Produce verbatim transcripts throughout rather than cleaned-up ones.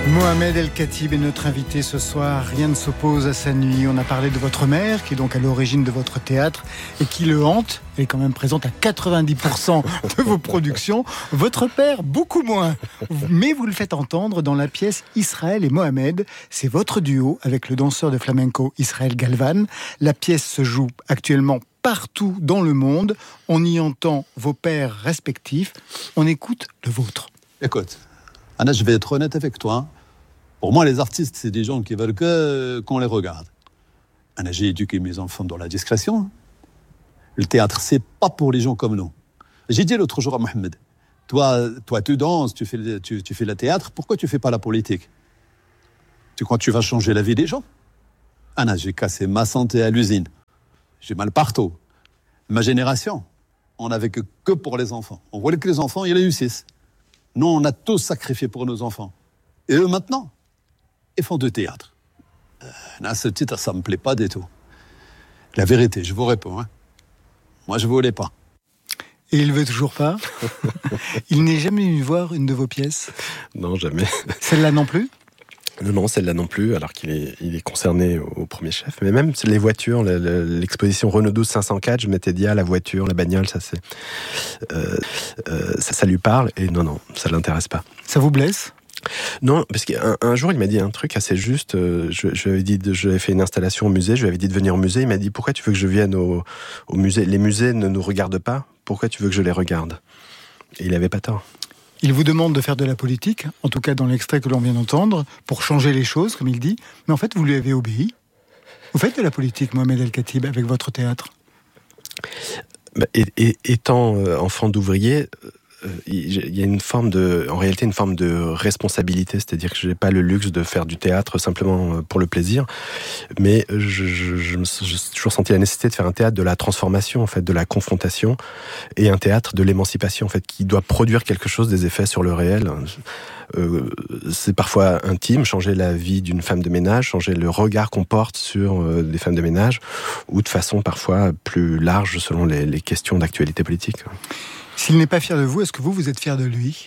Mohamed El Khatib est notre invité ce soir. Rien ne s'oppose à sa nuit. On a parlé de votre mère, qui est donc à l'origine de votre théâtre et qui le hante. Elle est quand même présente à quatre-vingt-dix pour cent de vos productions. Votre père, beaucoup moins. Mais vous le faites entendre dans la pièce Israël et Mohamed. C'est votre duo avec le danseur de flamenco Israël Galvan. La pièce se joue actuellement partout dans le monde. On y entend vos pères respectifs. On écoute le vôtre. Écoute, Anna, je vais être honnête avec toi. Pour moi, les artistes, c'est des gens qui veulent que, qu'on les regarde. Anna, j'ai éduqué mes enfants dans la discrétion. Le théâtre, c'est pas pour les gens comme nous. J'ai dit l'autre jour à Mohamed, toi, toi tu danses, tu fais, tu, tu fais le théâtre, pourquoi tu fais pas la politique? Tu crois que tu vas changer la vie des gens? Anna, j'ai cassé ma santé à l'usine. J'ai mal partout. Ma génération, on n'avait que, que pour les enfants. On voulait que les enfants, ils réussissent. Nous, on a tous sacrifié pour nos enfants. Et eux, maintenant, ils font du théâtre. Euh, à ce titre, ça me plaît pas du tout. La vérité, je vous réponds. Hein. Moi, je voulais pas. Et il veut toujours pas? Il n'est jamais venu voir une de vos pièces? Non, jamais. Celle-là non plus? Non, non, celle-là non plus, alors qu'il est, il est concerné au premier chef. Mais même les voitures, l'exposition Renault douze cinq cent quatre, je m'étais dit, ah, la voiture, la bagnole, ça c'est, euh, euh, ça, ça lui parle. Et non, non, ça l'intéresse pas. Ça vous blesse? Non, parce qu'un un jour, il m'a dit un truc assez juste. Je, je lui avais dit, je lui avais fait une installation au musée, je lui avais dit de venir au musée. Il m'a dit, pourquoi tu veux que je vienne au, au musée? Les musées ne nous regardent pas. Pourquoi tu veux que je les regarde? Et il avait pas tort. Il vous demande de faire de la politique, en tout cas dans l'extrait que l'on vient d'entendre, pour changer les choses, comme il dit. Mais en fait, vous lui avez obéi. Vous faites de la politique, Mohamed El Khatib, avec votre théâtre. Bah, et, et, étant enfant d'ouvrier, il y a une forme de, en réalité, une forme de responsabilité, c'est-à-dire que je n'ai pas le luxe de faire du théâtre simplement pour le plaisir, mais je, je, je me j'ai toujours senti la nécessité de faire un théâtre de la transformation, en fait, de la confrontation, et un théâtre de l'émancipation, en fait, qui doit produire quelque chose, des effets sur le réel. Euh, c'est parfois intime, changer la vie d'une femme de ménage, changer le regard qu'on porte sur euh, des femmes de ménage, ou de façon parfois plus large selon les, les questions d'actualité politique. S'il n'est pas fier de vous, est-ce que vous, vous êtes fier de lui?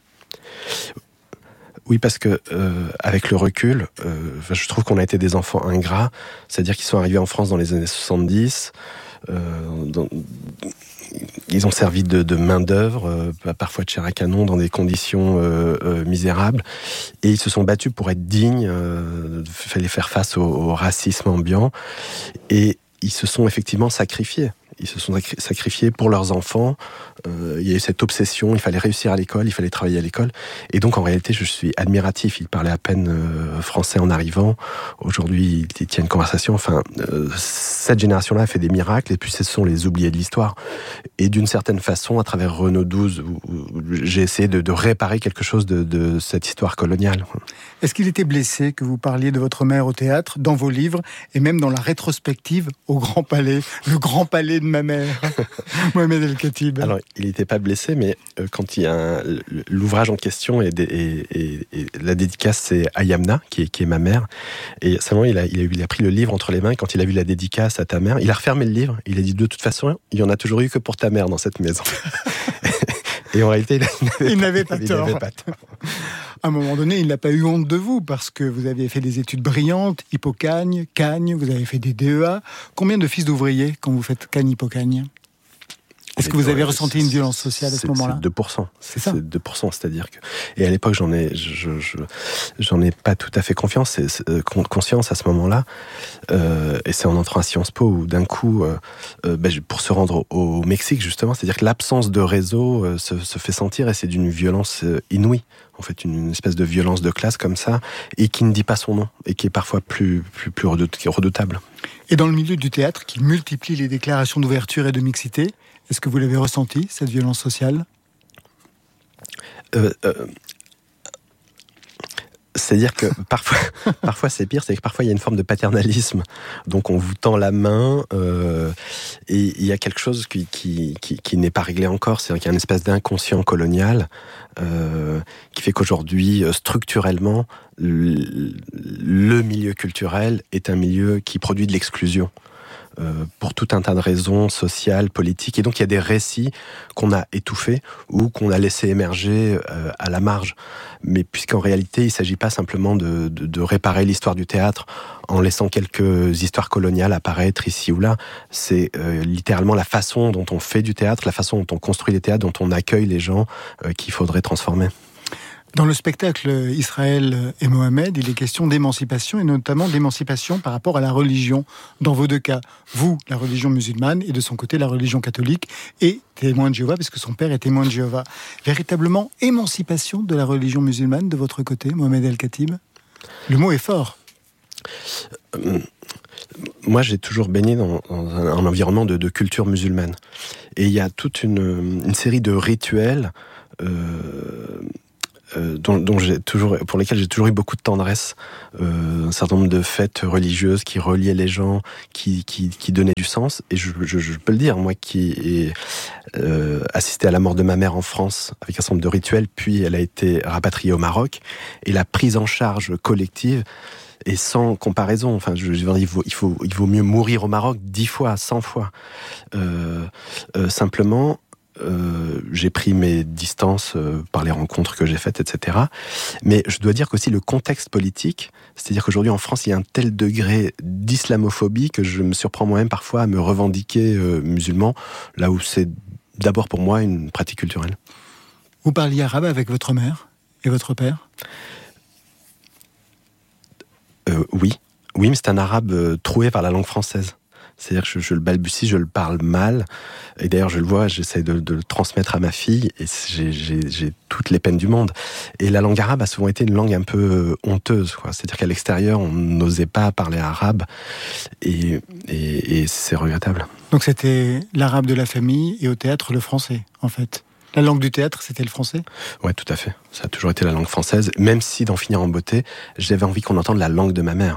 Oui, parce que euh, avec le recul, euh, je trouve qu'on a été des enfants ingrats, c'est-à-dire qu'ils sont arrivés en France dans les années soixante-dix, euh, dans, ils ont servi de, de main-d'œuvre, euh, parfois de chair à canon, dans des conditions euh, euh, misérables, et ils se sont battus pour être dignes, euh, fallait faire face au, au racisme ambiant, et ils se sont effectivement sacrifiés. Ils se sont sacrifiés pour leurs enfants. Euh, il y a eu cette obsession, il fallait réussir à l'école, il fallait travailler à l'école. Et donc, en réalité, je suis admiratif. Il parlait à peine euh, français en arrivant. Aujourd'hui, il tient une conversation. Enfin, euh, cette génération-là a fait des miracles, et puis ce sont les oubliés de l'histoire. Et d'une certaine façon, à travers Renault douze, où, où j'ai essayé de, de réparer quelque chose de, de cette histoire coloniale. Est-ce qu'il était blessé que vous parliez de votre mère au théâtre, dans vos livres, et même dans la rétrospective au Grand Palais, le Grand Palais de ma mère, Mohamed El Khatib? Alors, il n'était pas blessé, mais euh, quand il y a un, l'ouvrage en question et, et, et, et la dédicace, c'est Ayamna, qui est, qui est ma mère. Et seulement, il a, il, a, il a pris le livre entre les mains. Quand il a vu la dédicace à ta mère, il a refermé le livre. Il a dit, de toute façon, il n'y en a toujours eu que pour ta mère dans cette maison. Et en réalité, il n'avait pas, pas, pas tort. À un moment donné, il n'a pas eu honte de vous, parce que vous aviez fait des études brillantes, Hippocagne, Cagne, vous avez fait des D E A. Combien de fils d'ouvriers quand vous faites Cagne, Hippocagne? Est-ce que vous avez ressenti une violence sociale à ce moment-là? C'est deux pour cent. C'est ça. C'est deux pour cent, c'est-à-dire que... Et à l'époque, j'en ai, je, je, j'en ai pas tout à fait confiance, c'est, c'est, euh, conscience à ce moment-là. Euh, et c'est en entrant à Sciences Po où, d'un coup, euh, euh, ben, pour se rendre au, au Mexique, justement, c'est-à-dire que l'absence de réseau euh, se, se fait sentir, et c'est d'une violence euh, inouïe. En fait, une, une espèce de violence de classe comme ça, et qui ne dit pas son nom, et qui est parfois plus, plus, plus redoutable. Et dans le milieu du théâtre, qui multiplie les déclarations d'ouverture et de mixité, est-ce que vous l'avez ressenti, cette violence sociale? euh, euh, C'est-à-dire que parfois, parfois c'est pire, c'est que parfois il y a une forme de paternalisme. Donc on vous tend la main, euh, et il y a quelque chose qui, qui, qui, qui n'est pas réglé encore. C'est-à-dire qu'il y a une espèce d'inconscient colonial euh, qui fait qu'aujourd'hui, structurellement, le, le milieu culturel est un milieu qui produit de l'exclusion. euh, pour tout un tas de raisons sociales, politiques. Et donc, il y a des récits qu'on a étouffés ou qu'on a laissés émerger euh, à la marge. Mais puisqu'en réalité, il ne s'agit pas simplement de, de, de réparer l'histoire du théâtre en laissant quelques histoires coloniales apparaître ici ou là. C'est euh, littéralement la façon dont on fait du théâtre, la façon dont on construit les théâtres, dont on accueille les gens euh, qu'il faudrait transformer. Dans le spectacle Israël et Mohamed, il est question d'émancipation, et notamment d'émancipation par rapport à la religion. Dans vos deux cas, vous, la religion musulmane, et de son côté, la religion catholique, et témoin de Jéhovah, parce que son père est témoin de Jéhovah. Véritablement, émancipation de la religion musulmane de votre côté, Mohamed El-Khatib? Le mot est fort. Euh, moi, j'ai toujours baigné dans, dans un, un environnement de, de culture musulmane. Et il y a toute une, une série de rituels... Euh, Euh, dont, dont j'ai toujours, pour lesquels j'ai toujours eu beaucoup de tendresse, euh, un certain nombre de fêtes religieuses qui reliaient les gens, qui, qui, qui donnaient du sens. Et je, je, je peux le dire, moi qui ai euh, assisté à la mort de ma mère en France avec un certain nombre de rituels, puis elle a été rapatriée au Maroc, et la prise en charge collective est sans comparaison. Enfin, je, je, il, vaut, il, faut, il vaut mieux mourir au Maroc dix fois, cent fois. Euh, euh, simplement... Euh, j'ai pris mes distances euh, par les rencontres que j'ai faites, et cetera. Mais je dois dire qu'aussi le contexte politique, c'est-à-dire qu'aujourd'hui en France, il y a un tel degré d'islamophobie que je me surprends moi-même parfois à me revendiquer euh, musulman, là où c'est d'abord pour moi une pratique culturelle. Vous parliez arabe avec votre mère et votre père ? euh, Oui, oui, mais c'est un arabe euh, troué par la langue française. C'est-à-dire que je, je le balbutie, je le parle mal. Et d'ailleurs, je le vois, j'essaie de, de le transmettre à ma fille. Et j'ai, j'ai, j'ai toutes les peines du monde. Et la langue arabe a souvent été une langue un peu honteuse, quoi. C'est-à-dire qu'à l'extérieur, on n'osait pas parler arabe. Et, et, et c'est regrettable. Donc c'était l'arabe de la famille et au théâtre, le français, en fait. La langue du théâtre, c'était le français ? Ouais, tout à fait. Ça a toujours été la langue française. Même si, d'en finir en beauté, j'avais envie qu'on entende la langue de ma mère.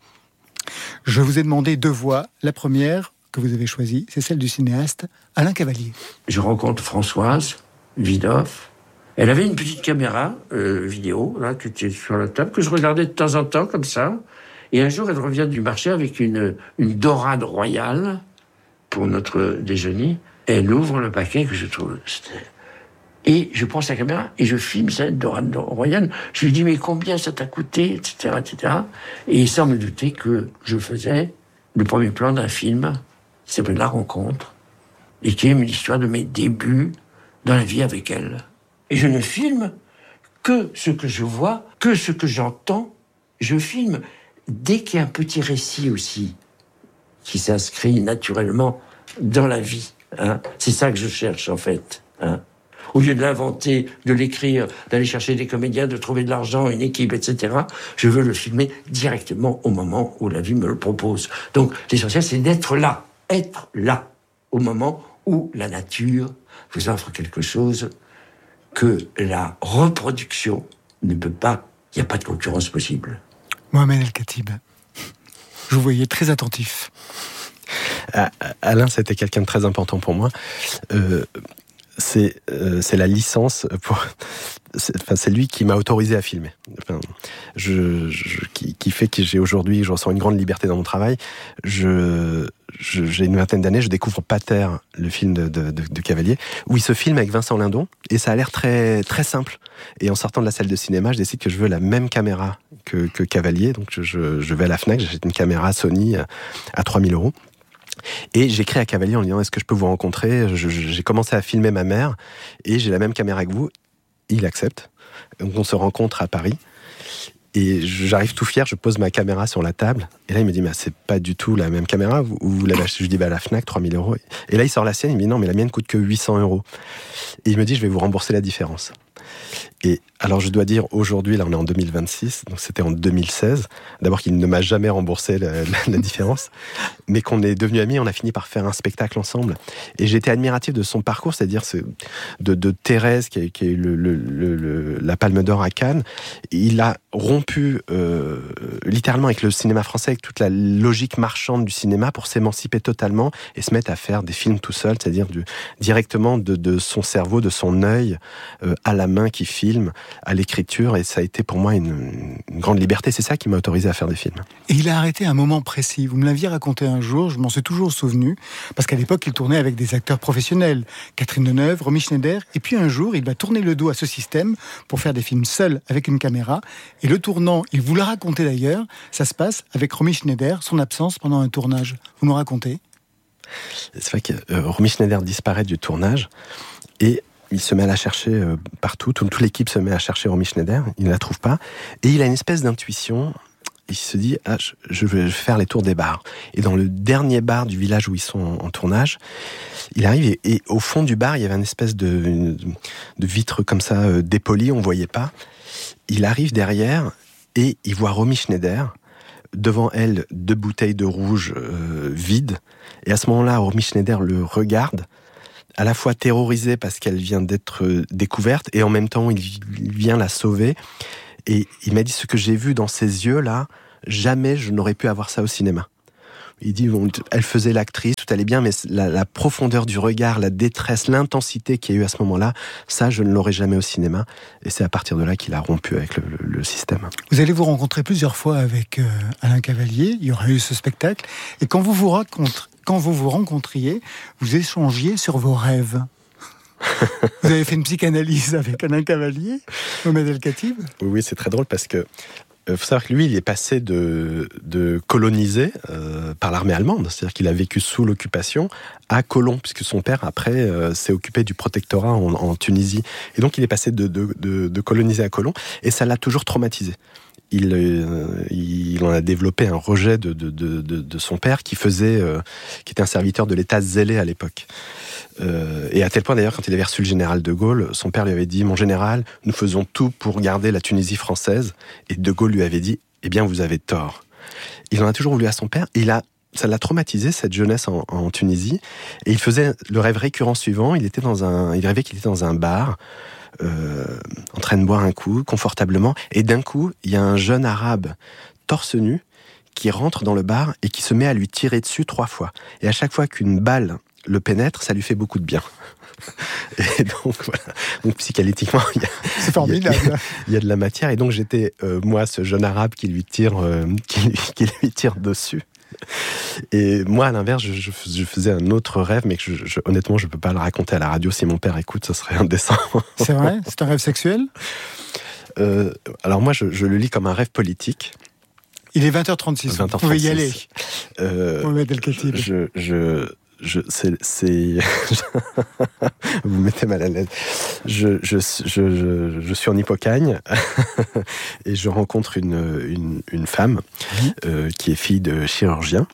Je vous ai demandé deux voix. La première que vous avez choisie, c'est celle du cinéaste Alain Cavalier. Je rencontre Françoise Widoff. Elle avait une petite caméra euh, vidéo là, qui était sur la table, que je regardais de temps en temps comme ça. Et un jour, elle revient du marché avec une, une dorade royale pour notre déjeuner. Elle ouvre le paquet que je trouve... C'était... Et je prends sa caméra et je filme cette dorade royale. Je lui dis, mais combien ça t'a coûté, et cetera, et cetera. Et sans me douter que je faisais le premier plan d'un film qui s'appelle La Rencontre et qui est une histoire de mes débuts dans la vie avec elle. Et je ne filme que ce que je vois, que ce que j'entends. Je filme dès qu'il y a un petit récit aussi qui s'inscrit naturellement dans la vie. Hein. C'est ça que je cherche, en fait. Hein. Au lieu de l'inventer, de l'écrire, d'aller chercher des comédiens, de trouver de l'argent, une équipe, et cetera, je veux le filmer directement au moment où la vie me le propose. Donc, l'essentiel, c'est d'être là, être là, au moment où la nature vous offre quelque chose que la reproduction ne peut pas, il n'y a pas de concurrence possible. Mohamed El-Khatib, je vous voyais très attentif. Ah, Alain, c'était quelqu'un de très important pour moi. Euh, c'est, euh, c'est la licence pour... C'est, enfin, c'est lui qui m'a autorisé à filmer. Enfin, je, je, qui, qui fait que j'ai aujourd'hui, je ressens une grande liberté dans mon travail. Je, je, j'ai une vingtaine d'années, je découvre Pater, le film de, de, de, de Cavalier, où il se filme avec Vincent Lindon, et ça a l'air très, très simple. Et en sortant de la salle de cinéma, je décide que je veux la même caméra que, que Cavalier, donc je, je, je vais à la Fnac, j'achète une caméra Sony à, à trois mille euros. Et j'écris à Cavalier en lui disant, est-ce que je peux vous rencontrer ? je, je, J'ai commencé à filmer ma mère, et j'ai la même caméra que vous. Il accepte. Donc on se rencontre à Paris. Et j'arrive tout fier, je pose ma caméra sur la table. Et là, il me dit, mais c'est pas du tout la même caméra. Vous, vous l'avez achetée ? Je lui dis, bah, à la Fnac, trois mille euros. Et là, il sort la sienne. Il me dit, non, mais la mienne coûte que huit cents euros. Et il me dit, je vais vous rembourser la différence. Et alors, je dois dire, aujourd'hui, là, on est en deux mille vingt-six, donc c'était en deux mille seize. D'abord, qu'il ne m'a jamais remboursé la, la, la différence, mais qu'on est devenus amis, on a fini par faire un spectacle ensemble. Et j'étais admiratif de son parcours, c'est-à-dire ce, de, de Thérèse, qui a, qui a eu le, le, le, le, la Palme d'Or à Cannes. Il a rompu euh, littéralement avec le cinéma français, avec toute la logique marchande du cinéma, pour s'émanciper totalement et se mettre à faire des films tout seul, c'est-à-dire du, directement de, de son cerveau, de son œil, euh, à la la main qui filme, à l'écriture, et ça a été pour moi une, une grande liberté. C'est ça qui m'a autorisé à faire des films. Et il a arrêté à un moment précis. Vous me l'aviez raconté un jour, je m'en suis toujours souvenu, parce qu'à l'époque, il tournait avec des acteurs professionnels. Catherine Deneuve, Romy Schneider, et puis un jour, il va tourner le dos à ce système pour faire des films seuls avec une caméra. Et le tournant, il vous l'a raconté d'ailleurs, ça se passe avec Romy Schneider, son absence pendant un tournage. Vous nous racontez ? C'est vrai que euh, Romy Schneider disparaît du tournage, et il se met à la chercher euh, partout, toute, toute l'équipe se met à chercher Romy Schneider, il ne la trouve pas, et il a une espèce d'intuition, il se dit ah, je, je vais faire les tours des bars. Et dans le dernier bar du village où ils sont en, en tournage, il arrive, et, et au fond du bar, il y avait une espèce de, une, de vitre comme ça, euh, dépolie, on ne voyait pas. Il arrive derrière, et il voit Romy Schneider, devant elle, deux bouteilles de rouge euh, vides, et à ce moment-là, Romy Schneider le regarde, à la fois terrorisée parce qu'elle vient d'être découverte, et en même temps, il vient la sauver. Et il m'a dit, ce que j'ai vu dans ses yeux, là, jamais je n'aurais pu avoir ça au cinéma. Il dit, bon, elle faisait l'actrice, tout allait bien, mais la, la profondeur du regard, la détresse, l'intensité qu'il y a eu à ce moment-là, ça, je ne l'aurais jamais au cinéma. Et c'est à partir de là qu'il a rompu avec le, le, le système. Vous allez vous rencontrer plusieurs fois avec euh, Alain Cavalier, il y aura eu ce spectacle, et quand vous vous rencontrez, Quand vous vous rencontriez, vous échangiez sur vos rêves. Vous avez fait une psychanalyse avec Alain Cavalier, Mohamed El-Khatib ? Oui, oui, c'est très drôle parce que il faut savoir que lui, il est passé de, de colonisé euh, par l'armée allemande, c'est-à-dire qu'il a vécu sous l'occupation à Colomb, puisque son père, après, euh, s'est occupé du protectorat en, en Tunisie. Et donc, il est passé de, de, de, de colonisé à Colomb, et ça l'a toujours traumatisé. Il, euh, il en a développé un rejet de, de, de, de, de son père qui faisait, euh, qui était un serviteur de l'État zélé à l'époque. Euh, et à tel point d'ailleurs, quand il avait reçu le général de Gaulle, son père lui avait dit « Mon général, nous faisons tout pour garder la Tunisie française ». Et de Gaulle lui avait dit « Eh bien, vous avez tort ». Il en a toujours voulu à son père, et il a, ça l'a traumatisé, cette jeunesse en, en Tunisie. Et il faisait le rêve récurrent suivant, il, était dans un, il rêvait qu'il était dans un bar, Euh, en train de boire un coup, confortablement, et d'un coup, il y a un jeune arabe torse nu qui rentre dans le bar et qui se met à lui tirer dessus trois fois. Et à chaque fois qu'une balle le pénètre, ça lui fait beaucoup de bien. Et donc, voilà. Donc, psychanalytiquement, il y a, c'est formidable. Il y a, il y a de la matière. Et donc, j'étais, euh, moi, ce jeune arabe qui lui tire, euh, qui, lui, qui lui tire dessus. Et moi, à l'inverse, je, je, je faisais un autre rêve, mais que je, je, honnêtement, je ne peux pas le raconter à la radio. Si mon père écoute, ce serait indécent. C'est vrai ? C'est un rêve sexuel ? euh, Alors moi, je, je le lis comme un rêve politique. Il est vingt heures trente-six, vingt heures trente-six. Vous pouvez y aller. Euh, Mohamed El-Khatib. Je... je Je, c'est, c'est... Vous me mettez mal à l'aise. Je, je, je, je, je suis en Hippocagne et je rencontre une, une, une femme mmh. euh, qui est fille de chirurgien.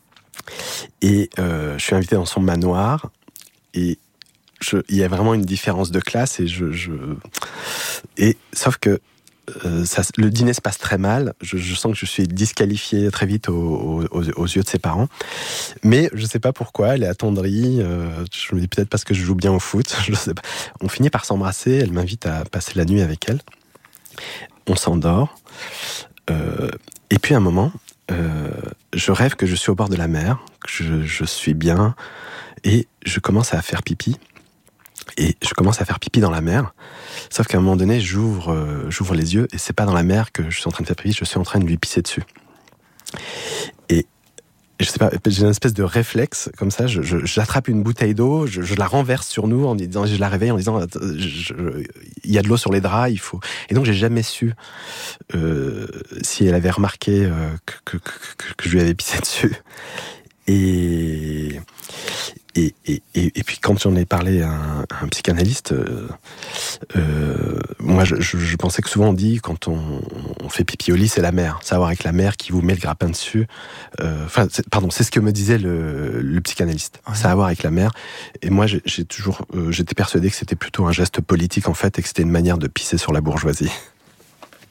Et euh, je suis invité dans son manoir et je, il y a vraiment une différence de classe. Et je, je... Et, sauf que Euh, ça, le dîner se passe très mal. Je, je sens que je suis disqualifié très vite aux, aux, aux yeux de ses parents. Mais je ne sais pas pourquoi, elle est attendrie. Euh, je me dis peut-être parce que je joue bien au foot. Je sais pas. On finit par s'embrasser. Elle m'invite à passer la nuit avec elle. On s'endort. Euh, et puis à un moment, euh, je rêve que je suis au bord de la mer, que je, je suis bien. Et je commence à faire pipi. Et je commence à faire pipi dans la mer. Sauf qu'à un moment donné, j'ouvre, euh, j'ouvre les yeux et c'est pas dans la mer que je suis en train de faire pipi, je suis en train de lui pisser dessus. Et je sais pas, j'ai une espèce de réflexe comme ça. Je, je, j'attrape une bouteille d'eau, je, je la renverse sur nous en disant, je la réveille en disant, il y a de l'eau sur les draps, il faut. Et donc j'ai jamais su euh, si elle avait remarqué euh, que, que, que, que je lui avais pissé dessus. Et Et, et, et, et puis quand j'en ai parlé à un, à un psychanalyste, euh, euh, moi je, je, je pensais que souvent on dit quand on, on fait pipi au lit, c'est la mère. Savoir avec la mère qui vous met le grappin dessus. Enfin, euh, pardon, c'est ce que me disait le, le psychanalyste. Ouais. Savoir avec la mère. Et moi j'ai, j'ai toujours, euh, j'étais persuadé que c'était plutôt un geste politique en fait, et que c'était une manière de pisser sur la bourgeoisie.